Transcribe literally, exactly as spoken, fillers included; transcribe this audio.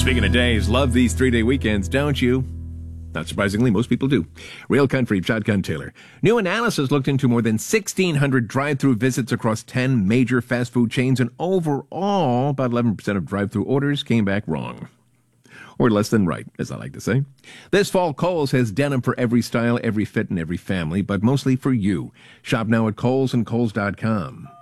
Speaking of days, love these three-day weekends, don't you? Not surprisingly, most people do. Real Country, Shotgun Taylor. New analysis looked into more than sixteen hundred drive-thru visits across ten major fast food chains, and overall, about eleven percent of drive-thru orders came back wrong. Or less than right, as I like to say. This fall, Kohl's has denim for every style, every fit, and every family, but mostly for you. Shop now at Kohl's and Kohl's dot com.